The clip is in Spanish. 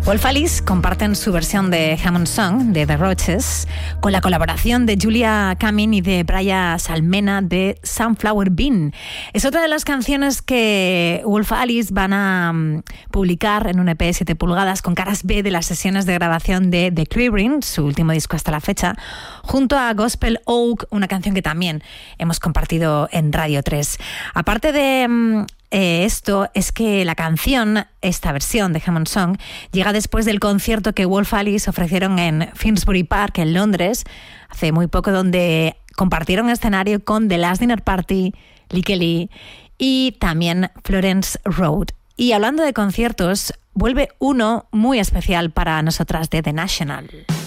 Wolf Alice comparten su versión de Hammond Song de The Roches con la colaboración de Julia Camin y de Brian Salmena de Sunflower Bean. Es otra de las canciones que Wolf Alice van a publicar en un EP 7 pulgadas con caras B de las sesiones de grabación de The Clearing, su último disco hasta la fecha, junto a Gospel Oak, una canción que también hemos compartido en Radio 3. Aparte de esto, es que la canción, esta versión de Hammond Song, llega después del concierto que Wolf Alice ofrecieron en Finsbury Park, en Londres, hace muy poco, donde compartieron escenario con The Last Dinner Party, Lykke Li y también Florence Road. Y hablando de conciertos, vuelve uno muy especial para nosotras de The National.